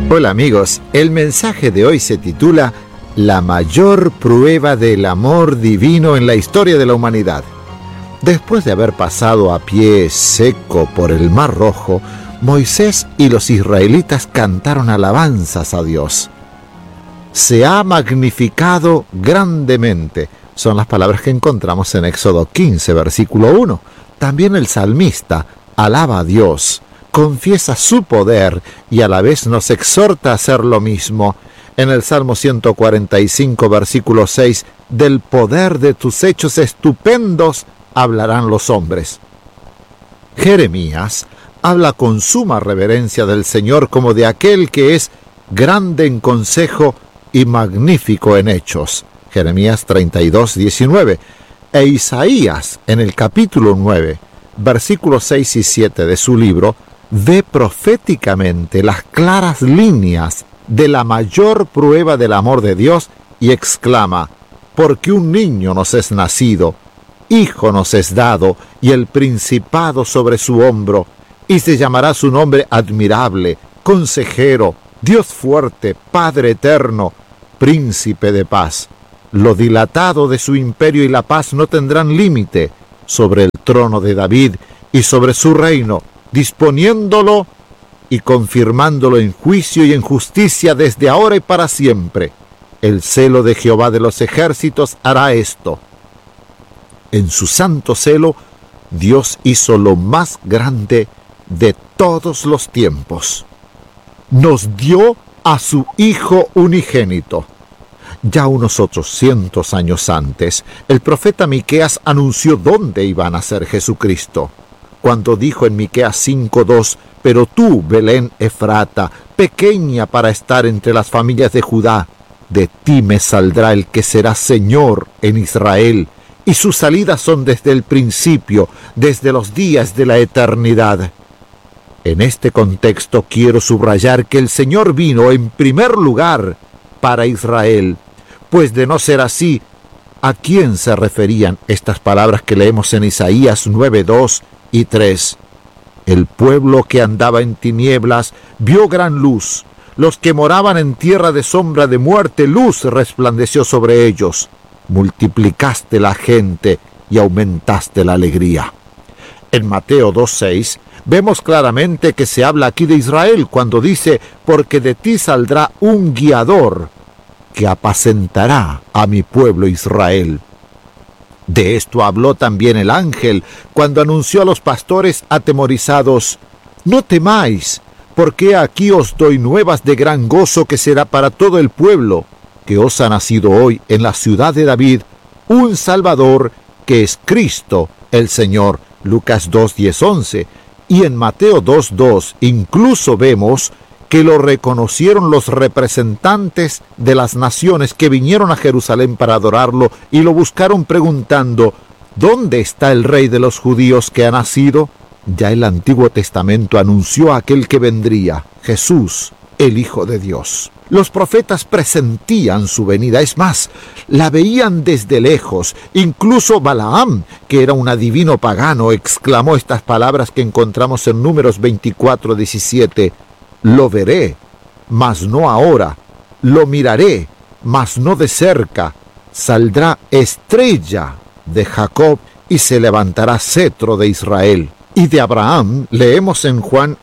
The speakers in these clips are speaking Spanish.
Hola amigos, el mensaje de hoy se titula La mayor prueba del amor divino en la historia de la humanidad. Después de haber pasado a pie seco por el Mar Rojo, Moisés y los israelitas cantaron alabanzas a Dios. Se ha magnificado grandemente, son las palabras que encontramos en Éxodo 15, versículo 1. También el salmista alaba a Dios, confiesa su poder y a la vez nos exhorta a hacer lo mismo. En el Salmo 145, versículo 6, del poder de tus hechos estupendos hablarán los hombres. Jeremías habla con suma reverencia del Señor como de aquel que es grande en consejo y magnífico en hechos. Jeremías 32, 19. E Isaías, en el capítulo 9, versículos 6 y 7 de su libro, ve proféticamente las claras líneas de la mayor prueba del amor de Dios y exclama: porque un niño nos es nacido, hijo nos es dado, y el principado sobre su hombro, y se llamará su nombre admirable, consejero, Dios fuerte, Padre eterno, príncipe de paz. Lo dilatado de su imperio y la paz no tendrán límite sobre el trono de David y sobre su reino, disponiéndolo y confirmándolo en juicio y en justicia desde ahora y para siempre. El celo de Jehová de los ejércitos hará esto. En su santo celo, Dios hizo lo más grande de todos los tiempos. Nos dio a su Hijo unigénito. Ya unos 800 años antes, el profeta Miqueas anunció dónde iba a nacer Jesucristo, cuando dijo en Miqueas 5:2, pero tú, Belén Efrata, pequeña para estar entre las familias de Judá, de ti me saldrá el que será Señor en Israel, y sus salidas son desde el principio, desde los días de la eternidad. En este contexto quiero subrayar que el Señor vino en primer lugar para Israel, pues de no ser así, ¿a quién se referían estas palabras que leemos en Isaías 9:2 y 3? El pueblo que andaba en tinieblas vio gran luz. Los que moraban en tierra de sombra de muerte, luz resplandeció sobre ellos. Multiplicaste la gente y aumentaste la alegría. En Mateo 2:6 vemos claramente que se habla aquí de Israel cuando dice: porque de ti saldrá un guiador que apacentará a mi pueblo Israel. De esto habló también el ángel cuando anunció a los pastores atemorizados: no temáis, porque aquí os doy nuevas de gran gozo que será para todo el pueblo, que os ha nacido hoy en la ciudad de David un Salvador, que es Cristo el Señor. Lucas 2:10-11. Y en Mateo 2:2 incluso vemos que lo reconocieron los representantes de las naciones que vinieron a Jerusalén para adorarlo y lo buscaron preguntando: ¿dónde está el rey de los judíos que ha nacido? Ya el Antiguo Testamento anunció a aquel que vendría, Jesús, el Hijo de Dios. Los profetas presentían su venida, es más, la veían desde lejos. Incluso Balaam, que era un adivino pagano, exclamó estas palabras que encontramos en Números 24:17: lo veré, mas no ahora, lo miraré, mas no de cerca. Saldrá estrella de Jacob y se levantará cetro de Israel. Y de Abraham leemos en Juan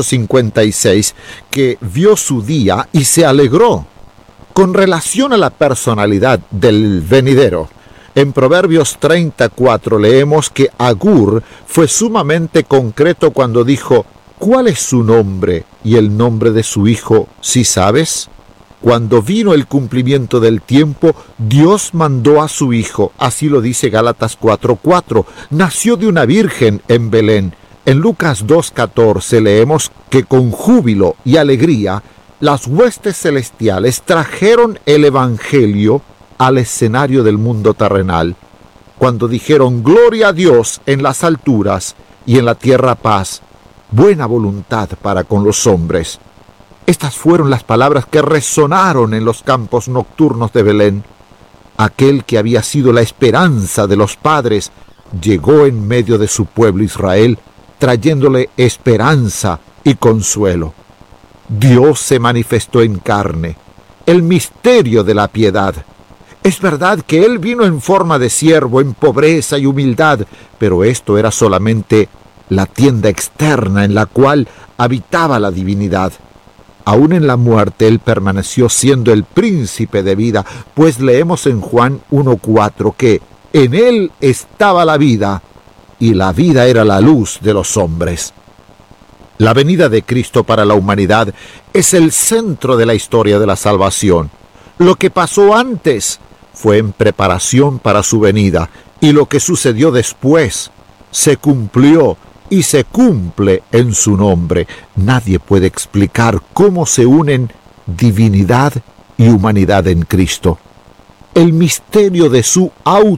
8:56 que vio su día y se alegró. Con relación a la personalidad del venidero, en Proverbios 34 leemos que Agur fue sumamente concreto cuando dijo: ¿cuál es su nombre y el nombre de su hijo, si sabes? Cuando vino el cumplimiento del tiempo, Dios mandó a su hijo, así lo dice Gálatas 4:4, nació de una virgen en Belén. En Lucas 2:14 leemos que con júbilo y alegría las huestes celestiales trajeron el evangelio al escenario del mundo terrenal, cuando dijeron: gloria a Dios en las alturas y en la tierra paz, buena voluntad para con los hombres. Estas fueron las palabras que resonaron en los campos nocturnos de Belén. Aquel que había sido la esperanza de los padres llegó en medio de su pueblo Israel, trayéndole esperanza y consuelo. Dios se manifestó en carne, el misterio de la piedad. Es verdad que Él vino en forma de siervo, en pobreza y humildad, pero esto era solamente la tienda externa en la cual habitaba la divinidad. Aún en la muerte Él permaneció siendo el príncipe de vida, pues leemos en Juan 1:4 que en Él estaba la vida, y la vida era la luz de los hombres. La venida de Cristo para la humanidad es el centro de la historia de la salvación. Lo que pasó antes fue en preparación para su venida, y lo que sucedió después se cumplió y se cumple en su nombre. Nadie puede explicar cómo se unen divinidad y humanidad en Cristo. El misterio de su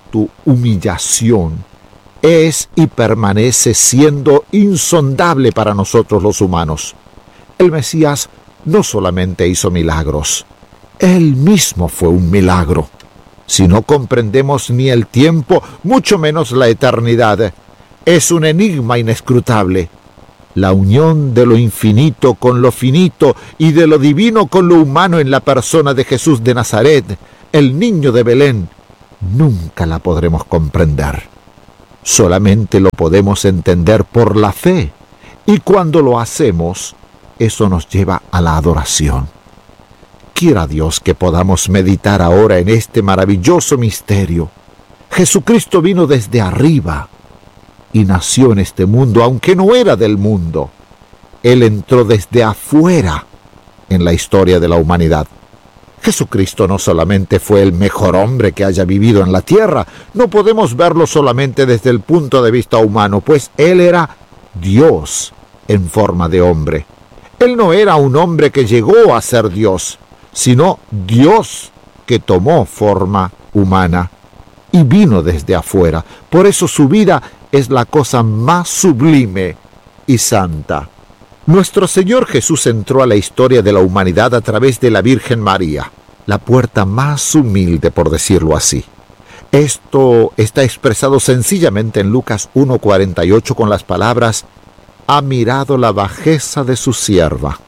autohumillación es y permanece siendo insondable para nosotros los humanos. El Mesías no solamente hizo milagros, Él mismo fue un milagro. Si no comprendemos ni el tiempo, mucho menos la eternidad, es un enigma inescrutable. La unión de lo infinito con lo finito y de lo divino con lo humano en la persona de Jesús de Nazaret, el niño de Belén, nunca la podremos comprender. Solamente lo podemos entender por la fe, y cuando lo hacemos, eso nos lleva a la adoración. Quiera Dios que podamos meditar ahora en este maravilloso misterio. Jesucristo vino desde arriba y nació en este mundo, aunque no era del mundo. Él entró desde afuera en la historia de la humanidad. Jesucristo no solamente fue el mejor hombre que haya vivido en la tierra, no podemos verlo solamente desde el punto de vista humano, pues Él era Dios en forma de hombre. Él no era un hombre que llegó a ser Dios, sino Dios que tomó forma humana y vino desde afuera. Por eso su vida es la cosa más sublime y santa. Nuestro Señor Jesús entró a la historia de la humanidad a través de la Virgen María, la puerta más humilde, por decirlo así. Esto está expresado sencillamente en Lucas 1:48 con las palabras: «Ha mirado la bajeza de su sierva».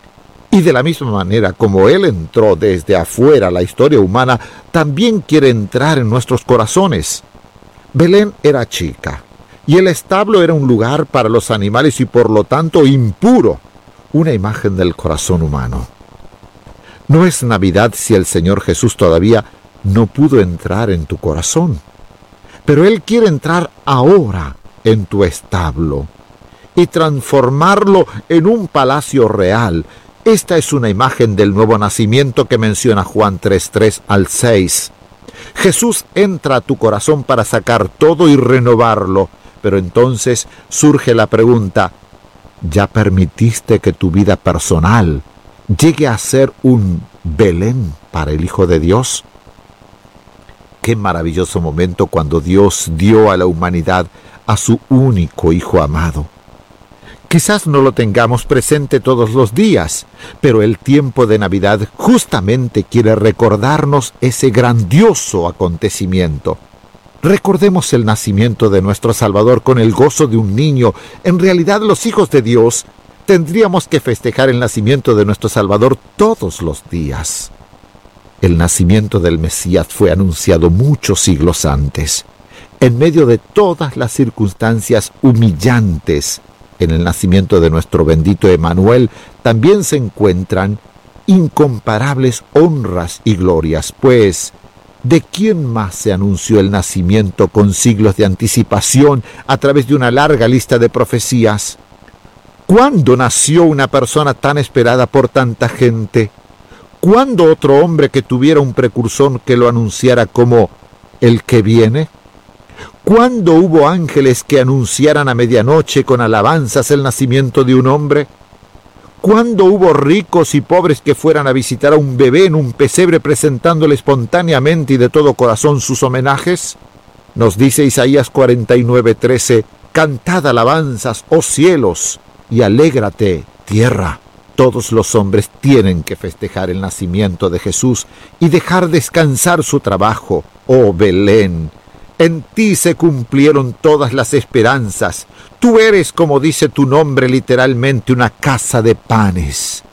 Y de la misma manera como Él entró desde afuera a la historia humana, también quiere entrar en nuestros corazones. Belén era chica, y el establo era un lugar para los animales y por lo tanto impuro, una imagen del corazón humano. No es Navidad si el Señor Jesús todavía no pudo entrar en tu corazón, pero Él quiere entrar ahora en tu establo y transformarlo en un palacio real. Esta es una imagen del nuevo nacimiento que menciona Juan 3:3 al 6. Jesús entra a tu corazón para sacar todo y renovarlo, pero entonces surge la pregunta: ¿ya permitiste que tu vida personal llegue a ser un Belén para el Hijo de Dios? Qué maravilloso momento cuando Dios dio a la humanidad a su único Hijo amado. Quizás no lo tengamos presente todos los días, pero el tiempo de Navidad justamente quiere recordarnos ese grandioso acontecimiento. Recordemos el nacimiento de nuestro Salvador con el gozo de un niño. En realidad, los hijos de Dios tendríamos que festejar el nacimiento de nuestro Salvador todos los días. El nacimiento del Mesías fue anunciado muchos siglos antes. En medio de todas las circunstancias humillantes, en el nacimiento de nuestro bendito Emanuel también se encuentran incomparables honras y glorias, pues ¿de quién más se anunció el nacimiento con siglos de anticipación a través de una larga lista de profecías? ¿Cuándo nació una persona tan esperada por tanta gente? ¿Cuándo otro hombre que tuviera un precursor que lo anunciara como el que viene? ¿Cuándo hubo ángeles que anunciaran a medianoche con alabanzas el nacimiento de un hombre? ¿Cuándo hubo ricos y pobres que fueran a visitar a un bebé en un pesebre presentándole espontáneamente y de todo corazón sus homenajes? Nos dice Isaías 49:13, «Cantad alabanzas, oh cielos, y alégrate, tierra». Todos los hombres tienen que festejar el nacimiento de Jesús y dejar descansar su trabajo, oh Belén. En ti se cumplieron todas las esperanzas. Tú eres, como dice tu nombre literalmente, una casa de panes.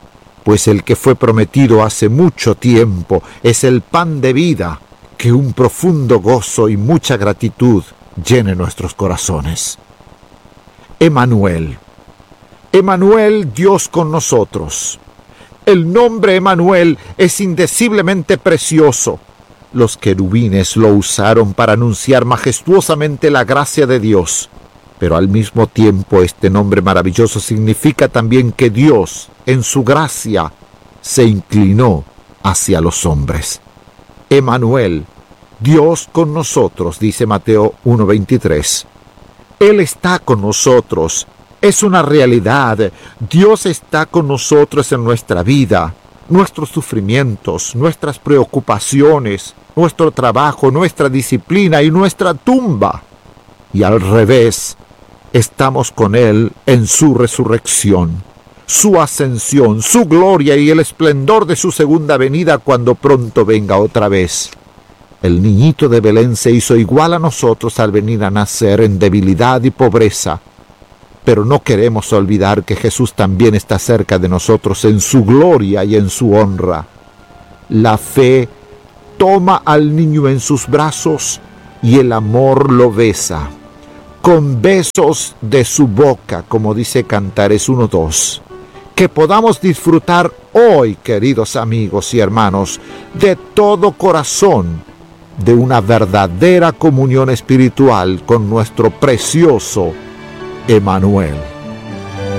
pues el que fue prometido hace mucho tiempo es el pan de vida, que un profundo gozo y mucha gratitud llene nuestros corazones. Emmanuel. Emmanuel, Dios con nosotros. El nombre Emmanuel es indeciblemente precioso. Los querubines lo usaron para anunciar majestuosamente la gracia de Dios, pero al mismo tiempo este nombre maravilloso significa también que Dios, en su gracia, se inclinó hacia los hombres. Emmanuel, Dios con nosotros, dice Mateo 1:23. Él está con nosotros, es una realidad. Dios está con nosotros en nuestra vida, nuestros sufrimientos, nuestras preocupaciones, nuestro trabajo, nuestra disciplina y nuestra tumba. Y al revés, estamos con Él en su resurrección, su ascensión, su gloria y el esplendor de su segunda venida cuando pronto venga otra vez. El niñito de Belén se hizo igual a nosotros al venir a nacer en debilidad y pobreza. Pero no queremos olvidar que Jesús también está cerca de nosotros en su gloria y en su honra. La fe toma al niño en sus brazos y el amor lo besa. Con besos de su boca, como dice Cantares 1:2. Que podamos disfrutar hoy, queridos amigos y hermanos, de todo corazón, de una verdadera comunión espiritual con nuestro precioso Emmanuel.